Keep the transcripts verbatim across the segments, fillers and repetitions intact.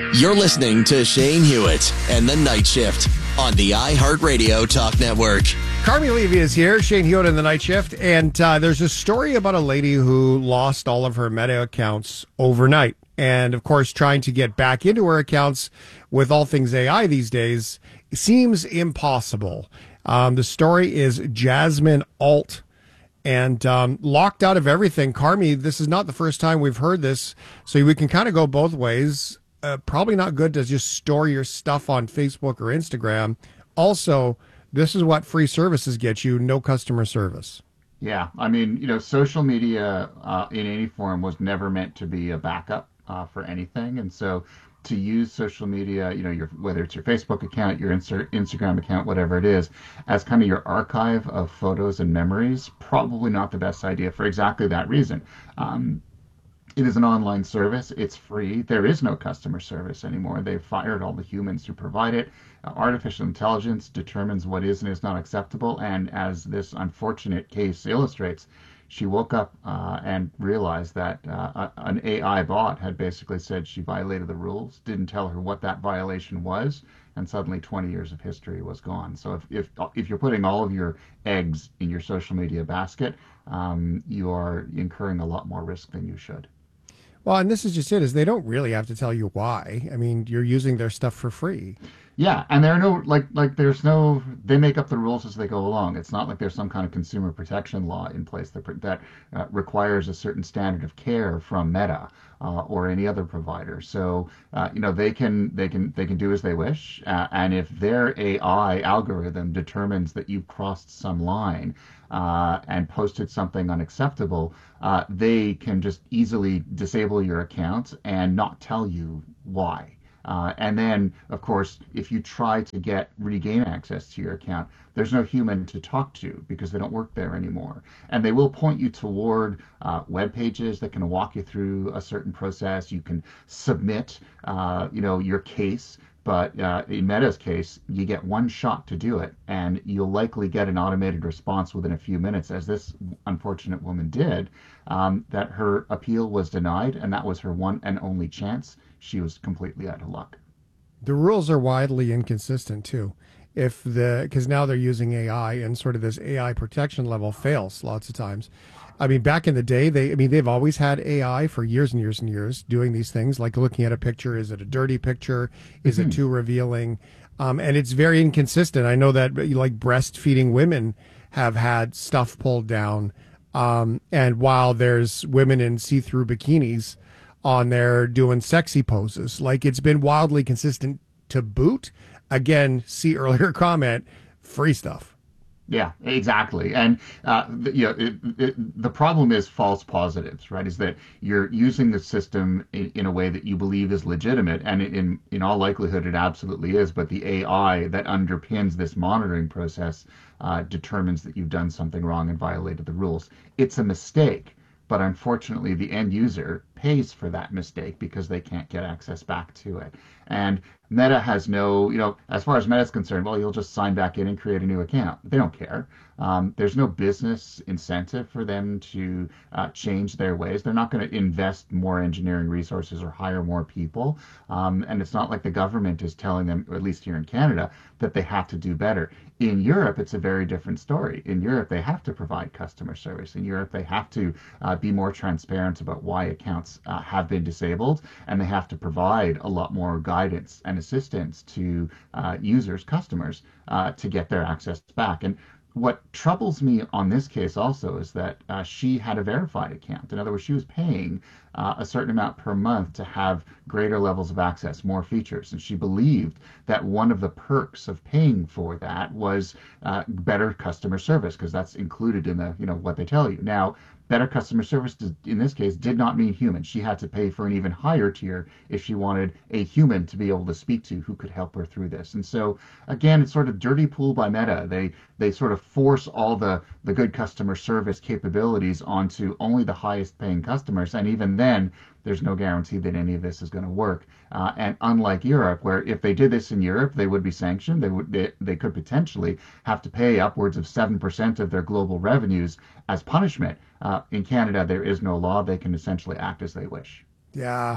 You're listening to Shane Hewitt and the Night Shift on the iHeartRadio Talk Network. Carmi Levy is here, Shane Hewitt in the Night Shift, and uh, there's a story about a lady who lost all of her Meta accounts overnight. And, of course, trying to get back into her accounts with all things A I these days seems impossible. Um, the story is Jasmine Alt, and um, locked out of everything. Carmi, this is not the first time we've heard this, so we can kind of go both ways. Uh, probably not good to just store your stuff on Facebook or Instagram. Also, this is what free services get you, no customer service. Yeah, I mean, you know, social media uh, in any form was never meant to be a backup uh, for anything. And so to use social media, you know, your whether it's your Facebook account, your Insta- Instagram account, whatever it is, as kind of your archive of photos and memories, probably not the best idea for exactly that reason. Um, It is an online service. It's free. There is no customer service anymore. They've fired all the humans who provide it. Uh, artificial intelligence determines what is and is not acceptable. And as this unfortunate case illustrates, she woke up uh, and realized that uh, an A I bot had basically said she violated the rules, didn't tell her what that violation was, and suddenly twenty years of history was gone. So if if, if you're putting all of your eggs in your social media basket, um, you are incurring a lot more risk than you should. Well, and this is just it, is they don't really have to tell you why. I mean, you're using their stuff for free. Yeah, and there are no, like, like there's no, they make up the rules as they go along. It's not like there's some kind of consumer protection law in place that that uh, requires a certain standard of care from Meta uh, or any other provider. So, uh, you know, they can, they can, they can do as they wish. Uh, and if their A I algorithm determines that you've crossed some line, Uh, and posted something unacceptable, uh, they can just easily disable your account and not tell you why. Uh, and then, of course, if you try to get regain access to your account, there's no human to talk to because they don't work there anymore. And they will point you toward uh, web pages that can walk you through a certain process. You can submit, uh, you know, your case. But uh, in Meta's case, you get one shot to do it, and you'll likely get an automated response within a few minutes, as this unfortunate woman did, um, that her appeal was denied, and that was her one and only chance. She was completely out of luck. The rules are widely inconsistent, too. If the because now they're using A I, and sort of this A I protection level fails lots of times. I mean, back in the day, they I mean, they've always had A I for years and years and years doing these things, like looking at a picture. Is it a dirty picture? Is mm-hmm. it too revealing? Um, and it's very inconsistent. I know that like breastfeeding women have had stuff pulled down. Um, and while there's women in see-through bikinis on there doing sexy poses, like it's been wildly consistent to boot. Again, see earlier comment, free stuff. Yeah, exactly. And, uh, the, you know, it, it, the problem is false positives, right? Is that you're using the system in, in a way that you believe is legitimate. And in, in all likelihood, it absolutely is. But the A I that underpins this monitoring process uh, determines that you've done something wrong and violated the rules. It's a mistake. But unfortunately, the end user pays for that mistake because they can't get access back to it. And Meta has no, you know, as far as Meta is concerned, well, you'll just sign back in and create a new account. They don't care. Um, there's no business incentive for them to uh, change their ways. They're not going to invest more engineering resources or hire more people. Um, and it's not like the government is telling them, or at least here in Canada, that they have to do better. In Europe, it's a very different story. In Europe, they have to provide customer service. In Europe, they have to uh, be more transparent about why accounts uh, have been disabled, and they have to provide a lot more guidance and assistance to uh, users, customers, uh, to get their access back. And what troubles me on this case also is that uh, she had a verified account. In other words, she was paying uh, a certain amount per month to have greater levels of access, more features. And she believed that one of the perks of paying for that was uh, better customer service, because that's included in the, you know, what they tell you. Now, better customer service, in this case, did not mean human. She had to pay for an even higher tier if she wanted a human to be able to speak to who could help her through this. And so, again, it's sort of dirty pool by Meta. They they sort of force all the, the good customer service capabilities onto only the highest paying customers. And even then, there's no guarantee that any of this is going to work. Uh, and unlike Europe, where if they did this in Europe, they would be sanctioned. They would they, they could potentially have to pay upwards of seven percent of their global revenues as punishment. Uh, in Canada, there is no law. They can essentially act as they wish. Yeah,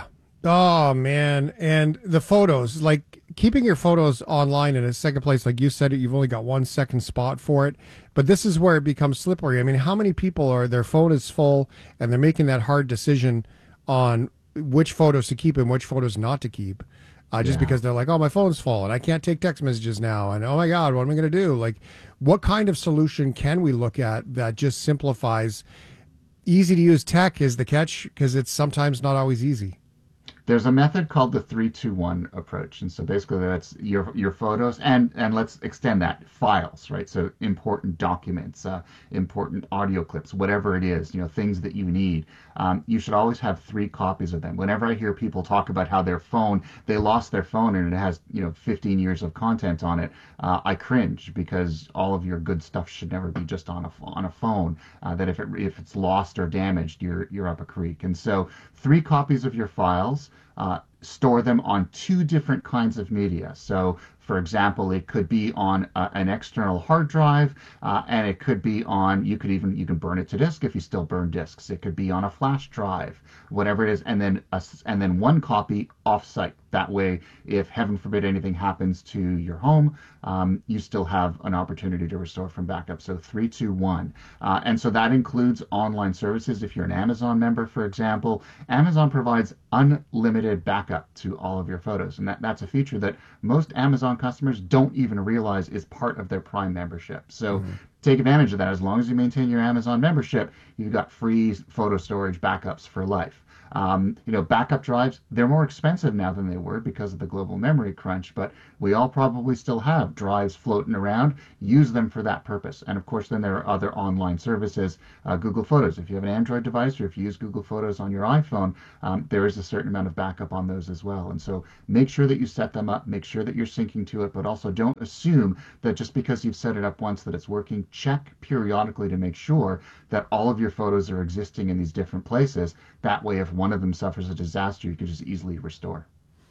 Oh, man. And the photos, like keeping your photos online in a second place, like you said, you've only got one second spot for it. But this is where it becomes slippery. I mean, how many people are, their phone is full and they're making that hard decision on which photos to keep and which photos not to keep? Uh, just Yeah. because they're like, oh, my phone's full and I can't take text messages now. And oh my God, what am I going to do? Like, what kind of solution can we look at that just simplifies? Easy to use tech is the catch, because it's sometimes not always easy. There's a method called the three two one approach, and so basically that's your your photos, and and let's extend that, files, right? So important documents, uh, important audio clips, whatever it is, you know, things that you need. Um, you should always have three copies of them. Whenever I hear people talk about how their phone, they lost their phone and it has, you know, fifteen years of content on it, uh, I cringe, because all of your good stuff should never be just on a on a phone. Uh, that if it if it's lost or damaged, you're you're up a creek. And so three copies of your files. Uh, store them on two different kinds of media. So, for example, it could be on uh, an external hard drive, uh, and it could be on, you could even, you can burn it to disk if you still burn disks. It could be on a flash drive, whatever it is, and then a, and then one copy off-site. That way, if heaven forbid anything happens to your home, um, you still have an opportunity to restore from backup. So three two one. Uh, and so that includes online services. If you're an Amazon member, for example, Amazon provides unlimited backup to all of your photos. And that, that's a feature that most Amazon customers don't even realize is part of their Prime membership. So mm-hmm. take advantage of that. As long as you maintain your Amazon membership, you've got free photo storage backups for life. Um, you know, backup drives, they're more expensive now than they were because of the global memory crunch, but we all probably still have drives floating around. Use them for that purpose. And of course, then there are other online services, uh, Google Photos. If you have an Android device or if you use Google Photos on your iPhone, um, there is a certain amount of backup on those as well. And so make sure that you set them up, make sure that you're syncing to it, but also don't assume that just because you've set it up once that it's working. Check periodically to make sure that all of your photos are existing in these different places. That way, if one of them suffers a disaster, you can just easily restore.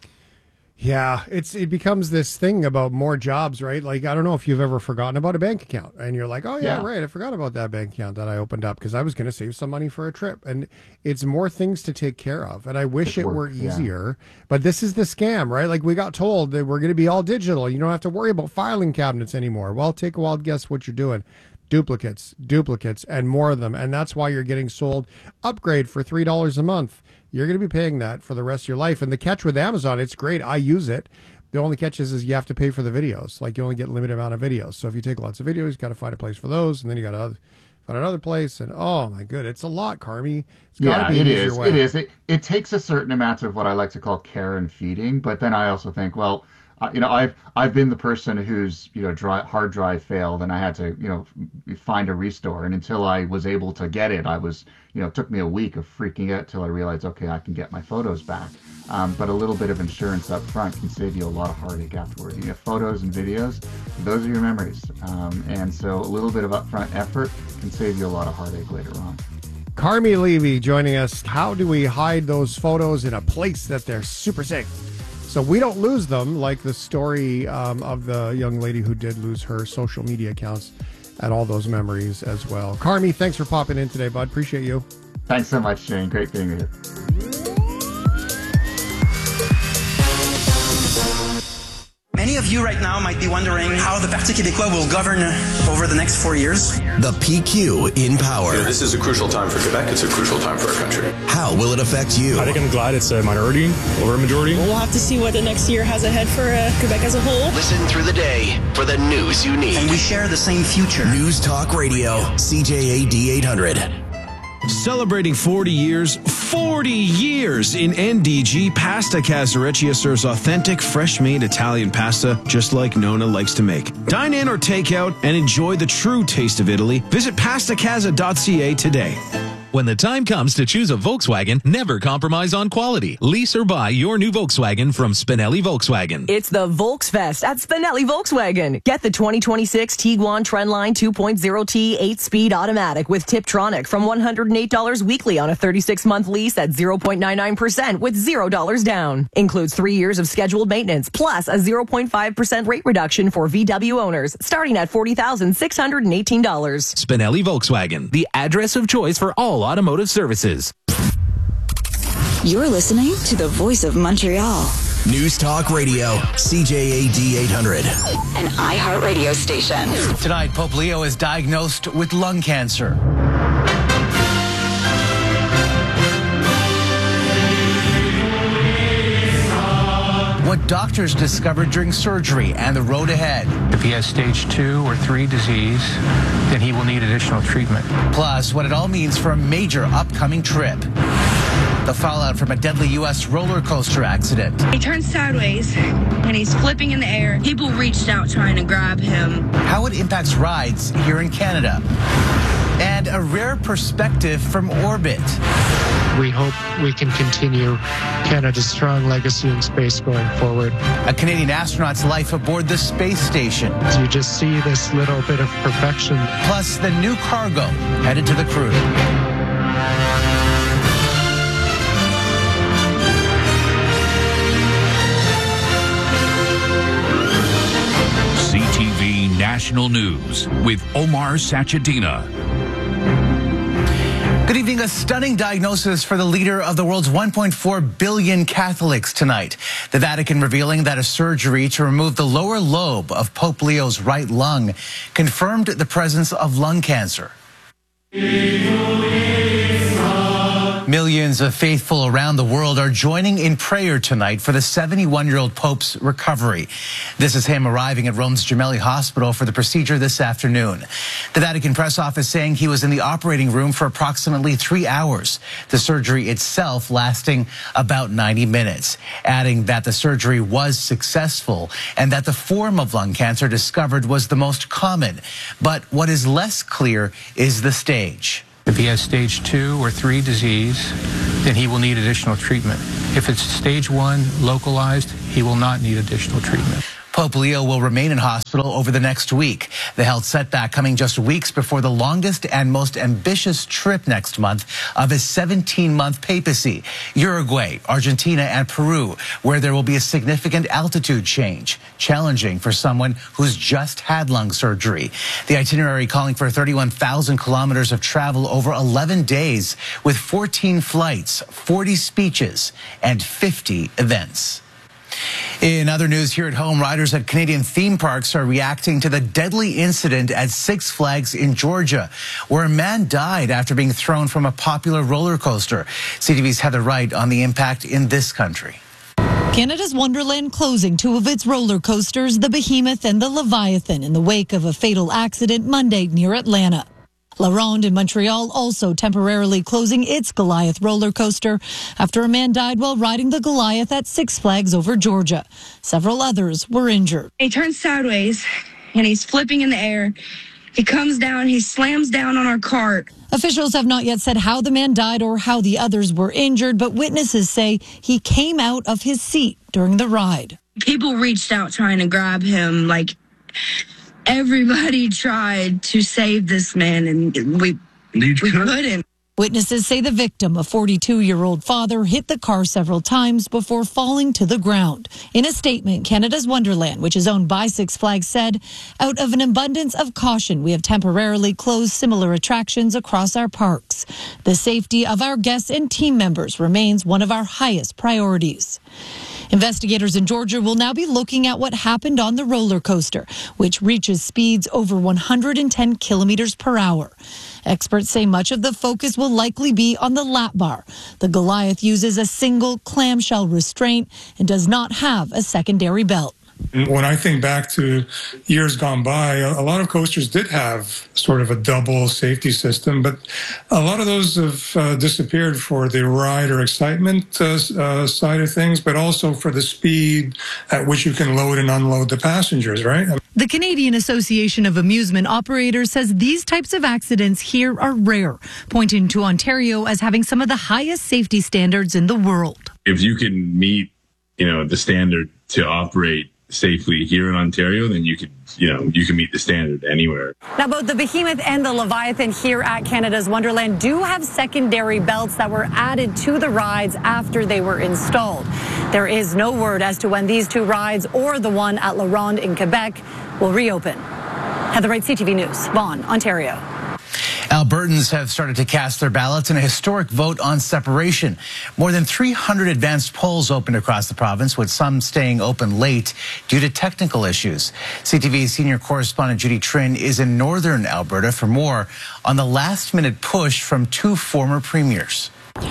Yeah, it's it becomes this thing about more jobs, right? Like, I don't know if you've ever forgotten about a bank account and you're like, oh, yeah, yeah. right, I forgot about that bank account that I opened up because I was going to save some money for a trip. And it's more things to take care of. And I wish it's it work, were easier. Yeah. But this is the scam, right? Like, we got told that we're going to be all digital. You don't have to worry about filing cabinets anymore. Well, take a wild guess what you're doing. Duplicates, duplicates, and more of them. And that's why you're getting sold upgrade for three dollars a month. You're going to be paying that for the rest of your life. And the catch with Amazon, it's great. I use it. The only catch is, is you have to pay for the videos. Like, you only get a limited amount of videos. So if you take lots of videos, you got to find a place for those. And then you got to find another place. And oh my good, it's a lot, Carmi. It's yeah, be it is. Way. It is. It, it takes a certain amount of what I like to call care and feeding. But then I also think, well, Uh, you know, I've I've been the person whose you know dry, hard drive failed, and I had to you know find a restore. And until I was able to get it, I was you know it took me a week of freaking out till I realized, okay, I can get my photos back. Um, but a little bit of insurance up front can save you a lot of heartache afterward. You know, photos and videos, those are your memories, um, and so a little bit of upfront effort can save you a lot of heartache later on. Carmi Levy joining us. How do we hide those photos in a place that they're super safe, so we don't lose them, like the story um, of the young lady who did lose her social media accounts and all those memories as well. Carmi, thanks for popping in today, bud. Appreciate you. Thanks so much, Shane. Great being here. Many of you right now might be wondering how the Parti Québécois will govern over the next four years. The P Q in power. Yeah, this is a crucial time for Quebec. It's a crucial time for our country. How will it affect you? I think I'm glad it's a minority over a majority. We'll have to see what the next year has ahead for uh, Quebec as a whole. Listen through the day for the news you need. And we share the same future. News Talk Radio, C J A D eight hundred. Celebrating forty years, forty years in N D G, Pasta Casa Recchia serves authentic, fresh-made Italian pasta just like Nona likes to make. Dine in or take out and enjoy the true taste of Italy. Visit pasta casa dot c a today. When the time comes to choose a Volkswagen, never compromise on quality. Lease or buy your new Volkswagen from Spinelli Volkswagen. It's the Volksfest at Spinelli Volkswagen. Get the twenty twenty-six Tiguan Trendline two point oh T eight-speed automatic with Tiptronic from one hundred eight dollars weekly on a thirty-six month lease at zero point nine nine percent with zero dollars down. Includes three years of scheduled maintenance plus a zero point five percent rate reduction for V W owners starting at forty thousand six hundred eighteen dollars. Spinelli Volkswagen, the address of choice for all automotive services. You're listening to the Voice of Montreal. News Talk Radio, C J A D eight hundred. An iHeartRadio station. Tonight, Pope Leo is diagnosed with lung cancer. What doctors discovered during surgery and the road ahead. If he has stage two or three disease, then he will need additional treatment. Plus, what it all means for a major upcoming trip. The fallout from a deadly U S roller coaster accident. He turned sideways and he's flipping in the air. People reached out trying to grab him. How it impacts rides here in Canada. And a rare perspective from orbit. We hope we can continue Canada's strong legacy in space going forward. A Canadian astronaut's life aboard the space station. You just see this little bit of perfection. Plus the new cargo headed to the crew. C T V National News with Omar Sachedina. Good evening. A stunning diagnosis for the leader of the world's one point four billion Catholics tonight. The Vatican revealing that a surgery to remove the lower lobe of Pope Leo's right lung confirmed the presence of lung cancer. Millions of faithful around the world are joining in prayer tonight for the seventy-one-year-old Pope's recovery. This is him arriving at Rome's Gemelli Hospital for the procedure this afternoon. The Vatican press office saying he was in the operating room for approximately three hours, the surgery itself lasting about ninety minutes, adding that the surgery was successful and that the form of lung cancer discovered was the most common. But what is less clear is the stage. If he has stage two or three disease, then he will need additional treatment. If it's stage one, localized, he will not need additional treatment. Pope Leo will remain in hospital over the next week. The health setback coming just weeks before the longest and most ambitious trip next month of his seventeen-month papacy. Uruguay, Argentina, and Peru, where there will be a significant altitude change, challenging for someone who's just had lung surgery. The itinerary calling for thirty-one thousand kilometers of travel over eleven days with fourteen flights, forty speeches, and fifty events. In other news here at home, riders at Canadian theme parks are reacting to the deadly incident at Six Flags in Georgia, where a man died after being thrown from a popular roller coaster. C T V's Heather Wright on the impact in this country. Canada's Wonderland closing two of its roller coasters, the Behemoth and the Leviathan, in the wake of a fatal accident Monday near Atlanta. La Ronde in Montreal also temporarily closing its Goliath roller coaster after a man died while riding the Goliath at Six Flags over Georgia. Several others were injured. He turns sideways and he's flipping in the air. He comes down, he slams down on our cart. Officials have not yet said how the man died or how the others were injured, but witnesses say he came out of his seat during the ride. People reached out trying to grab him, like everybody tried to save this man, and we, we couldn't. Witnesses say the victim, a forty-two-year-old father, hit the car several times before falling to the ground. In a statement, Canada's Wonderland, which is owned by Six Flags, said, out of an abundance of caution, we have temporarily closed similar attractions across our parks. The safety of our guests and team members remains one of our highest priorities. Investigators in Georgia will now be looking at what happened on the roller coaster, which reaches speeds over one hundred ten kilometers per hour. Experts say much of the focus will likely be on the lap bar. The Goliath uses a single clamshell restraint and does not have a secondary belt. When I think back to years gone by, a lot of coasters did have sort of a double safety system, but a lot of those have uh, disappeared for the rider excitement uh, uh, side of things, but also for the speed at which you can load and unload the passengers, right? The Canadian Association of Amusement Operators says these types of accidents here are rare, pointing to Ontario as having some of the highest safety standards in the world. If you can meet, you know, the standard to operate safely here in Ontario, then you could, you know, you can meet the standard anywhere. Now, both the Behemoth and the Leviathan here at Canada's Wonderland do have secondary belts that were added to the rides after they were installed. There is no word as to when these two rides or the one at La Ronde in Quebec will reopen. Heather Wright, C T V News, Vaughan, Ontario. Albertans have started to cast their ballots in a historic vote on separation. More than three hundred advanced polls opened across the province, with some staying open late due to technical issues. C T V's senior correspondent Judy Trin is in northern Alberta for more on the last-minute push from two former premiers.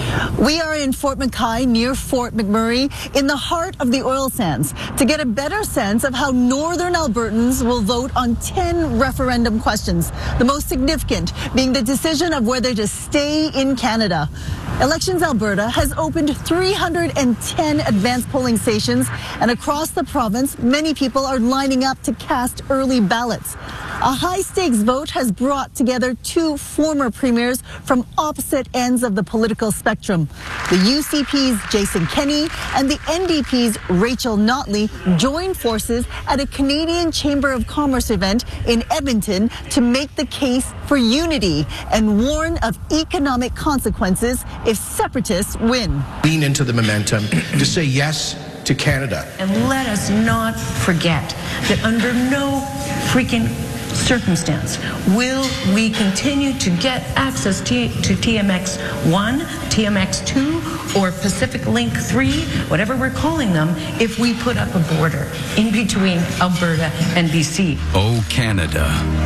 We are in Fort McKay near Fort McMurray in the heart of the oil sands to get a better sense of how northern Albertans will vote on ten referendum questions, the most significant being the decision of whether to stay in Canada. Elections Alberta has opened three hundred ten advanced polling stations, and across the province, many people are lining up to cast early ballots. A high-stakes vote has brought together two former premiers from opposite ends of the political spectrum. The U C P's Jason Kenney and the N D P's Rachel Notley joined forces at a Canadian Chamber of Commerce event in Edmonton to make the case for unity and warn of economic consequences if separatists win. Lean into the momentum to say yes to Canada. And let us not forget that under no freaking circumstance will we continue to get access to, to T M X one, T M X two, or Pacific Link three, whatever we're calling them, if we put up a border in between Alberta and B C. Oh, Canada,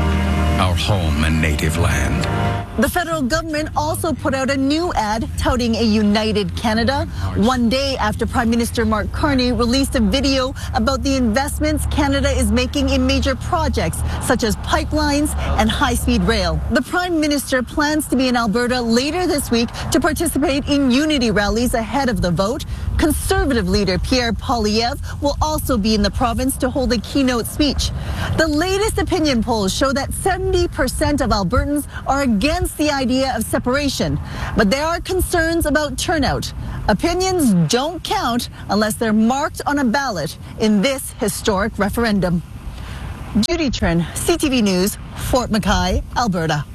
our home and native land. The federal government also put out a new ad touting a united Canada, one day after Prime Minister Mark Carney released a video about the investments Canada is making in major projects such as pipelines and high-speed rail. The Prime Minister plans to be in Alberta later this week to participate in unity rallies ahead of the vote. Conservative leader Pierre Poilievre will also be in the province to hold a keynote speech. The latest opinion polls show that seventy percent of Albertans are against the idea of separation, but there are concerns about turnout. Opinions don't count unless they're marked on a ballot in this historic referendum. Judy Trin, C T V News, Fort McKay, Alberta.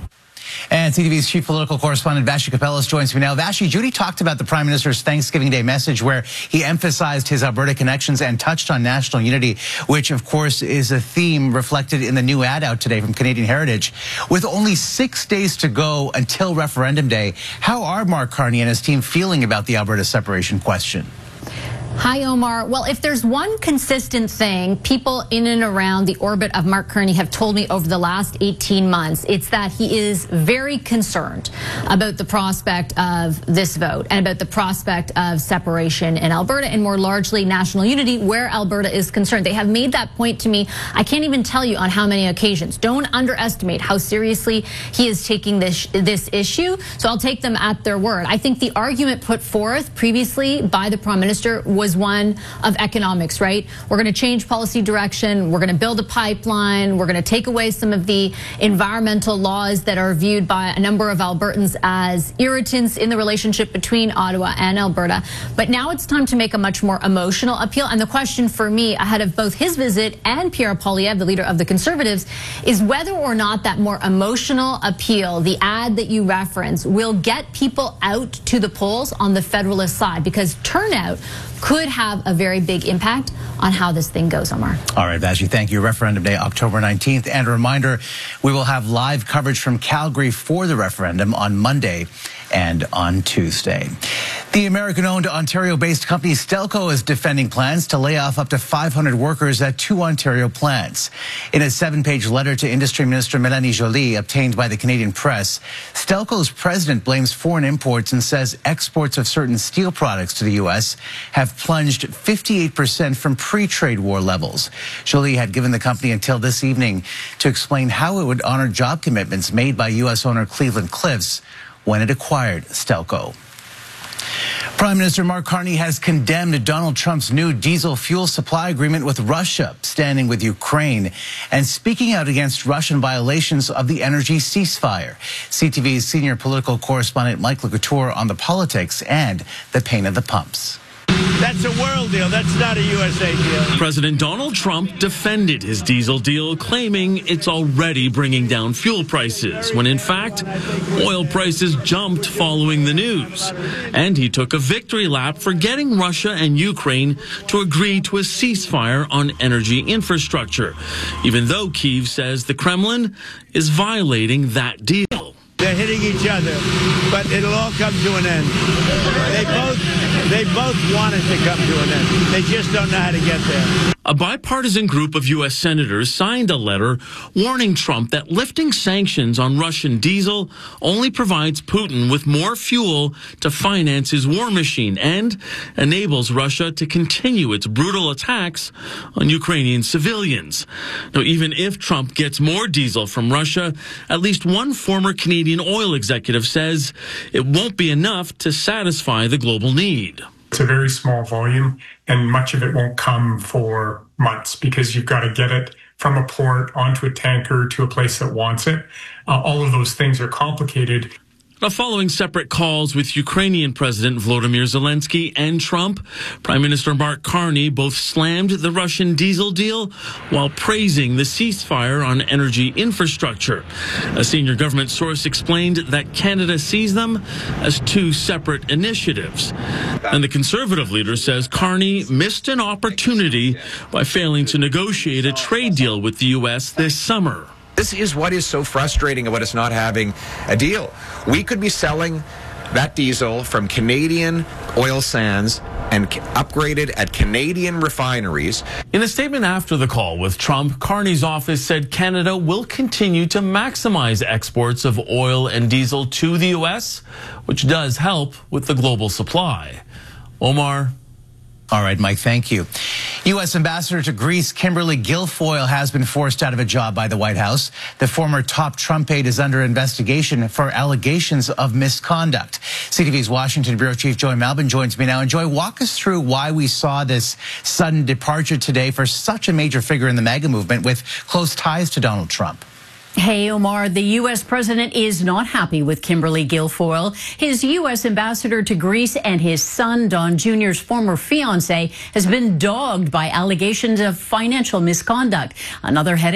And C T V's chief political correspondent Vassy Kapelos joins me now. Vassy, Judy talked about the Prime Minister's Thanksgiving Day message where he emphasized his Alberta connections and touched on national unity, which of course is a theme reflected in the new ad out today from Canadian Heritage. With only six days to go until referendum day, how are Mark Carney and his team feeling about the Alberta separation question? Hi, Omar. Well, if there's one consistent thing people in and around the orbit of Mark Carney have told me over the last eighteen months, it's that he is very concerned about the prospect of this vote and about the prospect of separation in Alberta and more largely national unity where Alberta is concerned. They have made that point to me. I can't even tell you on how many occasions. Don't underestimate how seriously he is taking this, this issue. So I'll take them at their word. I think the argument put forth previously by the Prime Minister was was one of economics, right? We're going to change policy direction. We're going to build a pipeline. We're going to take away some of the environmental laws that are viewed by a number of Albertans as irritants in the relationship between Ottawa and Alberta. But now it's time to make a much more emotional appeal. And the question for me ahead of both his visit and Pierre Poilievre, the leader of the Conservatives, is whether or not that more emotional appeal, the ad that you reference, will get people out to the polls on the Federalist side, because turnout could have a very big impact on how this thing goes, Omar. All right, Vassy, thank you. Referendum Day, October nineteenth. And a reminder, we will have live coverage from Calgary for the referendum on Monday and on Tuesday. The American-owned Ontario-based company Stelco is defending plans to lay off up to five hundred workers at two Ontario plants. In a seven-page letter to Industry Minister Mélanie Joly, obtained by the Canadian Press, Stelco's president blames foreign imports and says exports of certain steel products to the U S have plunged fifty-eight percent from pre-trade war levels. Joly had given the company until this evening to explain how it would honor job commitments made by U S owner Cleveland Cliffs when it acquired Stelco. Prime Minister Mark Carney has condemned Donald Trump's new diesel fuel supply agreement with Russia, standing with Ukraine, and speaking out against Russian violations of the energy ceasefire. C T V's senior political correspondent Mike LeCouture on the politics and the pain of the pumps. That's a world deal. That's not a U S A deal. President Donald Trump defended his diesel deal, claiming it's already bringing down fuel prices, when in fact, oil prices jumped following the news. And he took a victory lap for getting Russia and Ukraine to agree to a ceasefire on energy infrastructure, even though Kyiv says the Kremlin is violating that deal. hitting each other, but it'll all come to an end. They both, they both want it to come to an end. They just don't know how to get there. A bipartisan group of U S senators signed a letter warning Trump that lifting sanctions on Russian diesel only provides Putin with more fuel to finance his war machine and enables Russia to continue its brutal attacks on Ukrainian civilians. Now, even if Trump gets more diesel from Russia, at least one former Canadian oil executive says it won't be enough to satisfy the global need. It's a very small volume, and much of it won't come for months because you've got to get it from a port onto a tanker to a place that wants it. Uh, all of those things are complicated. Now, following separate calls with Ukrainian President Volodymyr Zelensky and Trump, Prime Minister Mark Carney both slammed the Russian diesel deal while praising the ceasefire on energy infrastructure. A senior government source explained that Canada sees them as two separate initiatives. And the Conservative leader says Carney missed an opportunity by failing to negotiate a trade deal with the U S this summer. This is what is so frustrating about us not having a deal. We could be selling that diesel from Canadian oil sands and upgraded at Canadian refineries. In a statement after the call with Trump, Carney's office said Canada will continue to maximize exports of oil and diesel to the U S, which does help with the global supply. Omar. All right, Mike, thank you. U S Ambassador to Greece, Kimberly Guilfoyle, has been forced out of a job by the White House. The former top Trump aide is under investigation for allegations of misconduct. C T V's Washington Bureau Chief Joy Malbon joins me now. And Joy, walk us through why we saw this sudden departure today for such a major figure in the MAGA movement with close ties to Donald Trump. Hey, Omar, the U S president is not happy with Kimberly Guilfoyle. His U S ambassador to Greece and his son, Don Junior's former fiancé, has been dogged by allegations of financial misconduct. Another headache.